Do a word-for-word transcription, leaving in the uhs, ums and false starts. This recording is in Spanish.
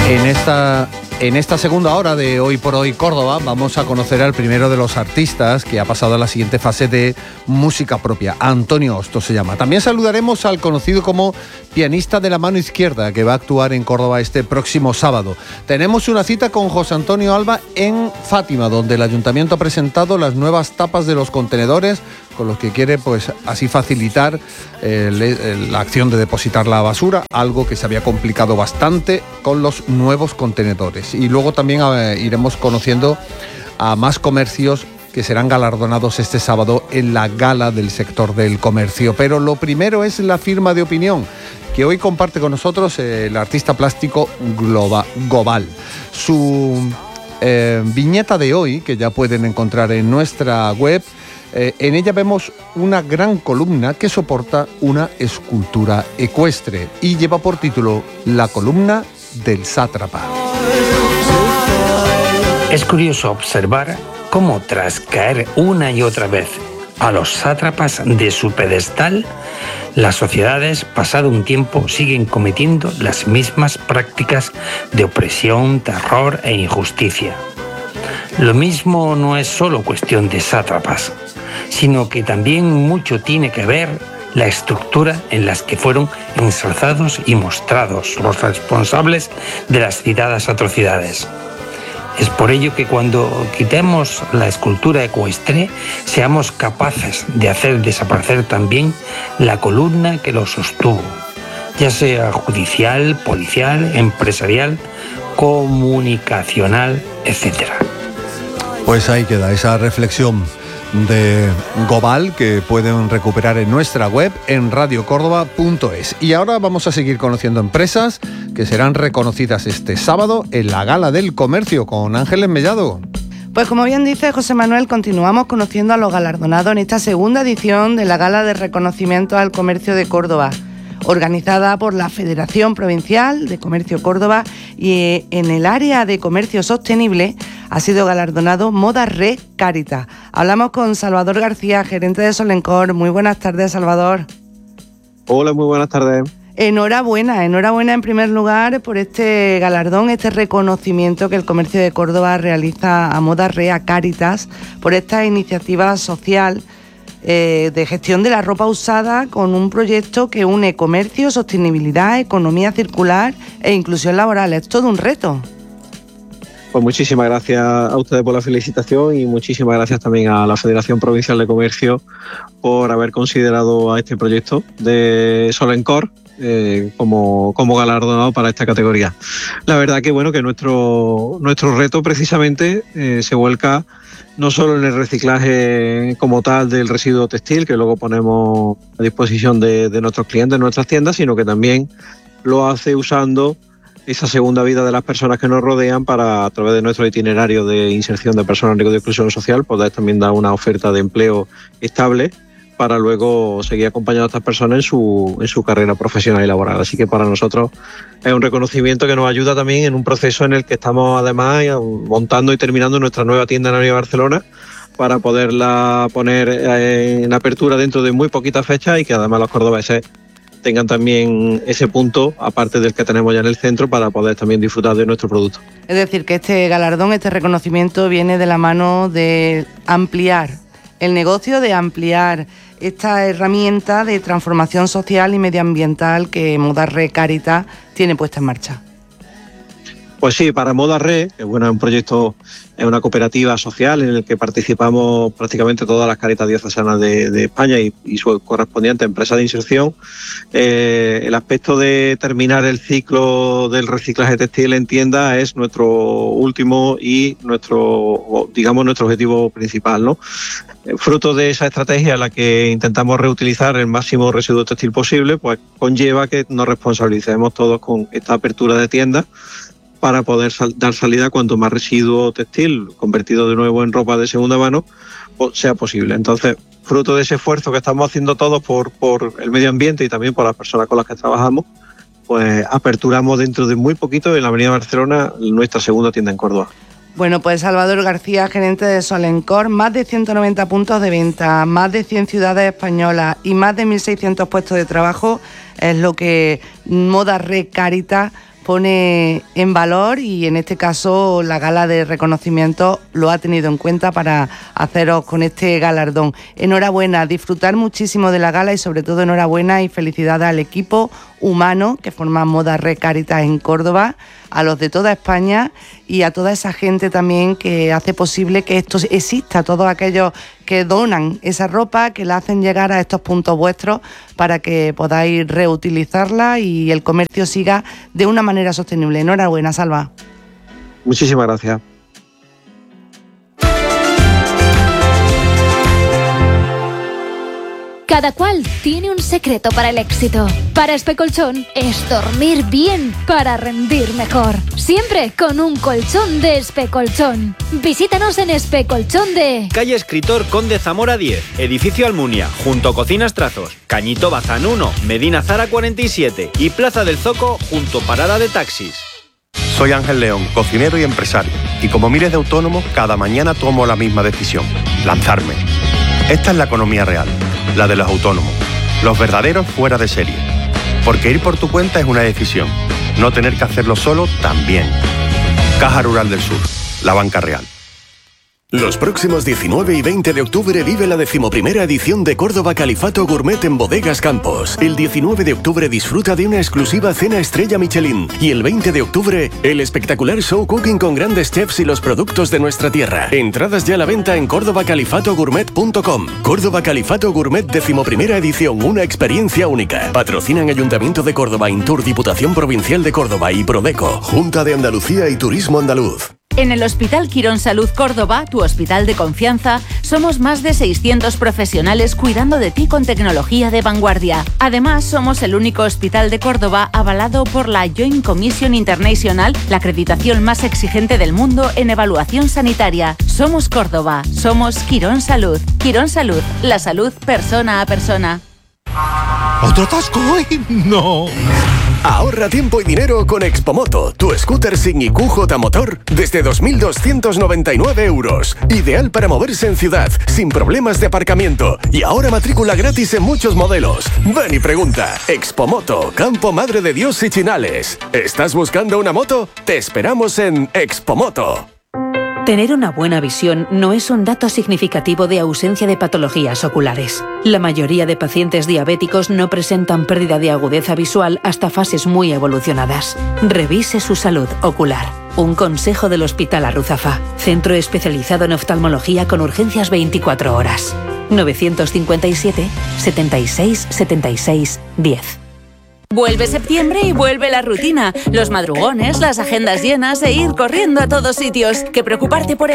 En esta, en esta segunda hora de Hoy por Hoy Córdoba vamos a conocer al primero de los artistas que ha pasado a la siguiente fase de música propia. Antonio Hosto se llama. También saludaremos al conocido como pianista de la mano izquierda, que va a actuar en Córdoba este próximo sábado. Tenemos una cita con José Antonio Alba en Fátima, donde el Ayuntamiento ha presentado las nuevas tapas de los contenedores, con los que quiere pues así facilitar eh, le, la acción de depositar la basura, algo que se había complicado bastante con los nuevos contenedores. Y luego también eh, iremos conociendo a más comercios que serán galardonados este sábado en la gala del sector del comercio. Pero lo primero es la firma de opinión, que hoy comparte con nosotros eh, el artista plástico Globa, Gobal. Su eh, viñeta de hoy, que ya pueden encontrar en nuestra web, Eh, en ella vemos una gran columna que soporta una escultura ecuestre y lleva por título La columna del sátrapa. Es curioso observar cómo tras caer una y otra vez a los sátrapas de su pedestal, las sociedades, pasado un tiempo, siguen cometiendo las mismas prácticas de opresión, terror e injusticia. Lo mismo no es solo cuestión de sátrapas, sino que también mucho tiene que ver la estructura en las que fueron ensalzados y mostrados los responsables de las citadas atrocidades. Es por ello que cuando quitemos la escultura ecuestre, seamos capaces de hacer desaparecer también la columna que lo sostuvo, ya sea judicial, policial, empresarial, comunicacional, etcétera. Pues ahí queda esa reflexión de Gobal, que pueden recuperar en nuestra web en radio córdoba punto es. Y ahora vamos a seguir conociendo empresas que serán reconocidas este sábado en la Gala del Comercio con Ángeles Mellado. Pues como bien dice José Manuel, continuamos conociendo a los galardonados en esta segunda edición de la Gala de Reconocimiento al Comercio de Córdoba, organizada por la Federación Provincial de Comercio Córdoba, y en el área de comercio sostenible ha sido galardonado Moda Re Caritas. Hablamos con Salvador García, gerente de Solencor. Muy buenas tardes, Salvador. Hola, muy buenas tardes. Enhorabuena, enhorabuena en primer lugar por este galardón, este reconocimiento que el comercio de Córdoba realiza a Moda Re Caritas por esta iniciativa social Eh, de gestión de la ropa usada, con un proyecto que une comercio, sostenibilidad, economía circular e inclusión laboral. Es todo un reto. Pues muchísimas gracias a ustedes por la felicitación y muchísimas gracias también a la Federación Provincial de Comercio por haber considerado a este proyecto de Solencor eh, como, como galardonado para esta categoría. La verdad que bueno que nuestro, nuestro reto precisamente eh, se vuelca no solo en el reciclaje como tal del residuo textil, que luego ponemos a disposición de, de nuestros clientes en nuestras tiendas, sino que también lo hace usando esa segunda vida de las personas que nos rodean para, a través de nuestro itinerario de inserción de personas en riesgo de exclusión social, poder también dar una oferta de empleo estable para luego seguir acompañando a estas personas en su, en su carrera profesional y laboral. Así que para nosotros es un reconocimiento que nos ayuda también en un proceso en el que estamos además montando y terminando nuestra nueva tienda en la Avenida Barcelona para poderla poner en apertura dentro de muy poquitas fechas y que además los cordobeses tengan también ese punto, aparte del que tenemos ya en el centro, para poder también disfrutar de nuestro producto. Es decir, que este galardón, este reconocimiento viene de la mano de ampliar el negocio, de ampliar esta herramienta de transformación social y medioambiental que Moda Re Caritas tiene puesta en marcha. Pues sí, para Moda Re, que bueno, es un proyecto, es una cooperativa social en el que participamos prácticamente todas las Caritas diocesanas de, de España y, y su correspondiente empresa de inserción. Eh, el aspecto de terminar el ciclo del reciclaje textil en tienda es nuestro último y nuestro, digamos, nuestro objetivo principal, ¿no? Fruto de esa estrategia en la que intentamos reutilizar el máximo residuo textil posible, pues conlleva que nos responsabilicemos todos con esta apertura de tiendas para poder sal- dar salida a cuanto más residuo textil convertido de nuevo en ropa de segunda mano pues, sea posible. Entonces, fruto de ese esfuerzo que estamos haciendo todos por, por el medio ambiente y también por las personas con las que trabajamos, pues aperturamos dentro de muy poquito en la Avenida Barcelona nuestra segunda tienda en Córdoba. Bueno, pues Salvador García, gerente de Solencor, más de ciento noventa puntos de venta, más de cien ciudades españolas y más de mil seiscientos puestos de trabajo es lo que Moda Re Caritas pone en valor y en este caso la gala de reconocimiento lo ha tenido en cuenta para haceros con este galardón. Enhorabuena, disfrutar muchísimo de la gala y sobre todo enhorabuena y felicidades al equipo humano que forma Moda Red Caritas en Córdoba, a los de toda España y a toda esa gente también que hace posible que esto exista, todos aquellos que donan esa ropa, que la hacen llegar a estos puntos vuestros para que podáis reutilizarla y el comercio siga de una manera sostenible. Enhorabuena, Salva. Muchísimas gracias. Cada cual tiene un secreto para el éxito. Para Especolchón es dormir bien para rendir mejor. Siempre con un colchón de Especolchón. Visítanos en Especolchón de... Calle Escritor Conde Zamora diez, Edificio Almunia, junto a Cocinas Trazos, Cañito Bazán uno, Medina Zara cuarenta y siete y Plaza del Zoco junto Parada de Taxis. Soy Ángel León, cocinero y empresario, y como miles de autónomos, cada mañana tomo la misma decisión: lanzarme. Esta es la economía real, la de los autónomos, los verdaderos fuera de serie. Porque ir por tu cuenta es una decisión, no tener que hacerlo solo también. Caja Rural del Sur, la banca real. Los próximos diecinueve y veinte de octubre vive la decimoprimera edición de Córdoba Califato Gourmet en Bodegas Campos. El diecinueve de octubre disfruta de una exclusiva cena estrella Michelin. Y el veinte de octubre, el espectacular show cooking con grandes chefs y los productos de nuestra tierra. Entradas ya a la venta en córdoba califato gourmet punto com. Córdoba Califato Gourmet decimoprimera edición, una experiencia única. Patrocinan Ayuntamiento de Córdoba, Intur, Diputación Provincial de Córdoba y Prodeco. Junta de Andalucía y Turismo Andaluz. En el Hospital Quirón Salud Córdoba, tu hospital de confianza, somos más de seiscientos profesionales cuidando de ti con tecnología de vanguardia. Además, somos el único hospital de Córdoba avalado por la Joint Commission International, la acreditación más exigente del mundo en evaluación sanitaria. Somos Córdoba, somos Quirón Salud. Quirón Salud, la salud persona a persona. ¿Otro atasco hoy? ¡No! Ahorra tiempo y dinero con Expomoto, tu scooter sin I Q J motor desde dos mil doscientos noventa y nueve euros. Ideal para moverse en ciudad, sin problemas de aparcamiento. Y ahora matrícula gratis en muchos modelos. Ven y pregunta. Expomoto, Campo Madre de Dios y Chinales. ¿Estás buscando una moto? Te esperamos en Expomoto. Tener una buena visión no es un dato significativo de ausencia de patologías oculares. La mayoría de pacientes diabéticos no presentan pérdida de agudeza visual hasta fases muy evolucionadas. Revise su salud ocular. Un consejo del Hospital Arruzafa, centro especializado en oftalmología con urgencias veinticuatro horas. novecientos cincuenta y siete, setenta y seis, setenta y seis, diez. Vuelve septiembre y vuelve la rutina, los madrugones, las agendas llenas e ir corriendo a todos sitios. Que preocuparte por el